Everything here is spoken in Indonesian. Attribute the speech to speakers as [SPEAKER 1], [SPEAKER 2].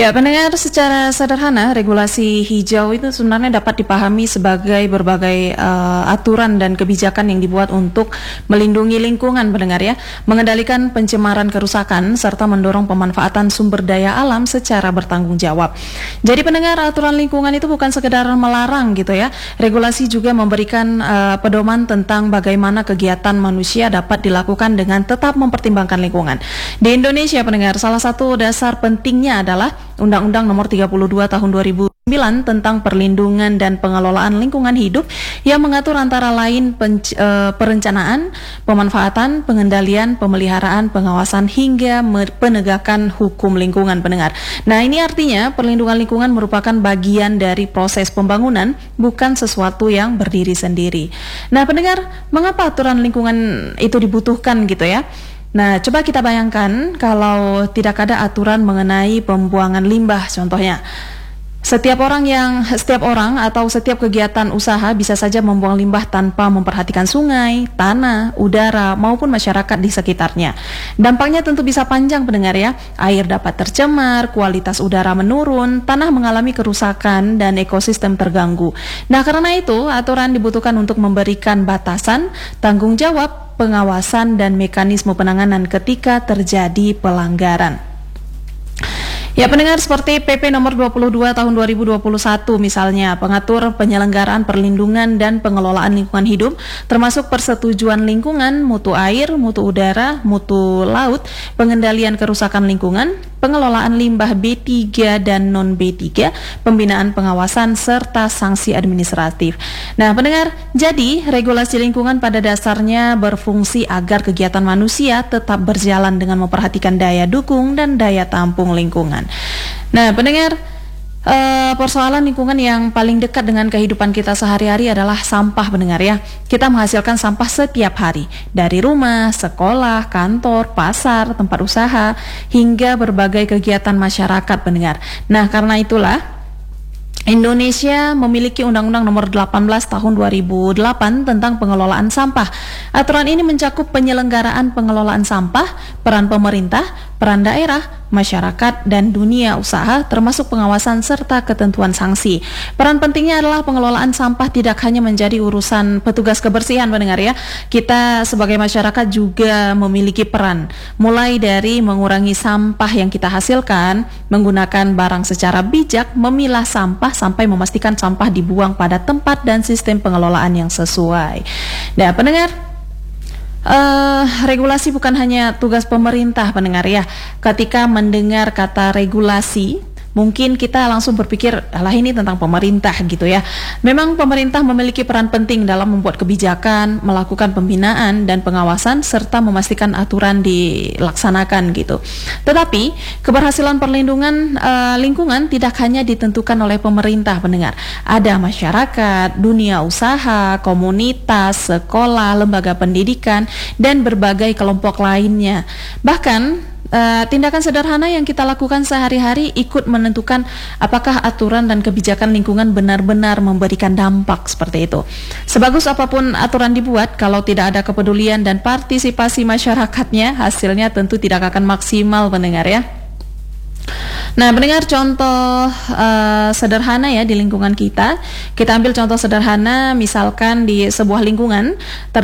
[SPEAKER 1] Ya, pendengar, secara sederhana, regulasi hijau itu sebenarnya dapat dipahami sebagai berbagai aturan dan kebijakan yang dibuat untuk melindungi lingkungan, pendengar ya, mengendalikan pencemaran kerusakan, serta mendorong pemanfaatan sumber daya alam secara bertanggung jawab. Jadi pendengar, aturan lingkungan itu bukan sekedar melarang gitu ya. Regulasi juga memberikan pedoman tentang bagaimana kegiatan manusia dapat dilakukan dengan tetap mempertimbangkan lingkungan. Di Indonesia, pendengar, salah satu dasar pentingnya adalah Undang-Undang Nomor 32 Tahun 2009 tentang perlindungan dan pengelolaan lingkungan hidup yang mengatur antara lain perencanaan, pemanfaatan, pengendalian, pemeliharaan, pengawasan hingga penegakan hukum lingkungan, pendengar. Nah, ini artinya perlindungan lingkungan merupakan bagian dari proses pembangunan, bukan sesuatu yang berdiri sendiri. Nah, pendengar, mengapa aturan lingkungan itu dibutuhkan gitu ya? Nah, coba kita bayangkan kalau tidak ada aturan mengenai pembuangan limbah contohnya. Setiap orang atau setiap kegiatan usaha bisa saja membuang limbah tanpa memperhatikan sungai, tanah, udara maupun masyarakat di sekitarnya. Dampaknya tentu bisa panjang, pendengar ya. Air dapat tercemar, kualitas udara menurun, tanah mengalami kerusakan dan ekosistem terganggu. Nah, karena itu aturan dibutuhkan untuk memberikan batasan, tanggung jawab, pengawasan dan mekanisme penanganan ketika terjadi pelanggaran. Ya, pendengar, seperti PP nomor 22 tahun 2021 misalnya, pengatur penyelenggaraan perlindungan dan pengelolaan lingkungan hidup, termasuk persetujuan lingkungan, mutu air, mutu udara, mutu laut, pengendalian kerusakan lingkungan, pengelolaan limbah B3 dan non-B3, pembinaan pengawasan, serta sanksi administratif. Nah, pendengar, jadi regulasi lingkungan pada dasarnya berfungsi agar kegiatan manusia tetap berjalan dengan memperhatikan daya dukung dan daya tampung lingkungan. Nah, pendengar, persoalan lingkungan yang paling dekat dengan kehidupan kita sehari-hari adalah sampah, pendengar ya. Kita menghasilkan sampah setiap hari, dari rumah, sekolah, kantor, pasar, tempat usaha, hingga berbagai kegiatan masyarakat, pendengar. Nah, karena itulah Indonesia memiliki Undang-Undang Nomor 18 Tahun 2008 tentang pengelolaan sampah. Aturan ini mencakup penyelenggaraan pengelolaan sampah, peran pemerintah, peran daerah, masyarakat, dan dunia usaha, termasuk pengawasan serta ketentuan sanksi. Peran pentingnya adalah pengelolaan sampah tidak hanya menjadi urusan petugas kebersihan, pendengar ya. Kita sebagai masyarakat juga memiliki peran, mulai dari mengurangi sampah yang kita hasilkan, menggunakan barang secara bijak, memilah sampah, sampai memastikan sampah dibuang pada tempat dan sistem pengelolaan yang sesuai. Nah, pendengar, regulasi bukan hanya tugas pemerintah, pendengar ya. Ketika mendengar kata regulasi, mungkin kita langsung berpikir, alah ini tentang pemerintah gitu ya. Memang pemerintah memiliki peran penting dalam membuat kebijakan, melakukan pembinaan dan pengawasan, serta memastikan aturan dilaksanakan gitu. Tetapi keberhasilan perlindungan lingkungan tidak hanya ditentukan oleh pemerintah, pendengar. Ada masyarakat, dunia usaha, komunitas, sekolah, lembaga pendidikan, dan berbagai kelompok lainnya. Bahkan tindakan sederhana yang kita lakukan sehari-hari ikut menentukan apakah aturan dan kebijakan lingkungan benar-benar memberikan dampak seperti itu. Sebagus apapun aturan dibuat, kalau tidak ada kepedulian dan partisipasi masyarakatnya, hasilnya tentu tidak akan maksimal, pendengar ya. Nah, pendengar, contoh sederhana ya di lingkungan kita. Kita ambil contoh sederhana, misalkan di sebuah lingkungan